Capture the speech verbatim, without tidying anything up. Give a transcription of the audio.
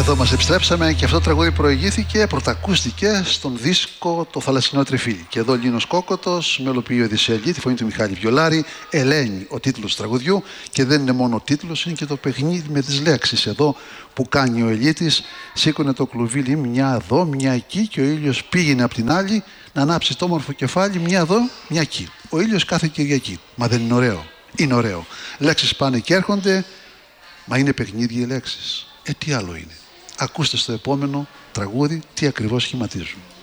Εδώ μας επιστρέψαμε και αυτό το τραγούδι προηγήθηκε, πρωτακούστηκε στον δίσκο «Το θαλασσινό τριφύλι». Και εδώ Λίνος Κόκοτος, μελοποιεί ο Οδυσσέα, τη φωνή του Μιχάλη Βιολάρη, Ελένη ο τίτλος του τραγουδιού, και δεν είναι μόνο ο τίτλος, είναι και το παιχνίδι με τις λέξεις εδώ που κάνει ο Ελίτης. Σήκωνε το κλουβίλι μια εδώ, μια εκεί, και ο ήλιος πήγαινε απ' την άλλη να ανάψει το όμορφο κεφάλι, μια εδώ, μια εκεί. Ο ήλιος κάθε Κυριακή. Μα δεν είναι ωραίο? Είναι ωραίο. Λέξεις πάνε και έρχονται, μα είναι παιχνίδι οι λέξεις. Ε, τι άλλο είναι? Ακούστε στο επόμενο τραγούδι τι ακριβώς σχηματίζουν.